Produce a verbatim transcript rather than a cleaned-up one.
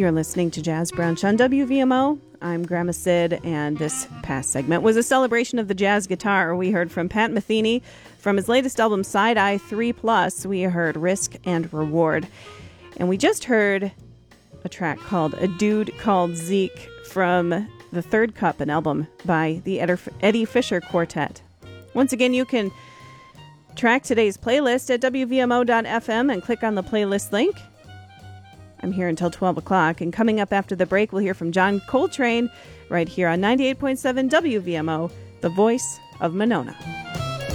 You're listening to Jazz Brunch on W V M O. I'm Grandma Sid, and this past segment was a celebration of the jazz guitar. We heard from Pat Metheny from his latest album, Side Eye three plus. We heard Risk and Reward. And we just heard a track called A Dude Called Zeke from The Third Cup, an album by the Eddie Fisher Quartet. Once again, you can track today's playlist at W V M O dot F M and click on the playlist link. I'm here until twelve o'clock, and coming up after the break, we'll hear from John Coltrane right here on ninety-eight point seven W V M O, the voice of Monona.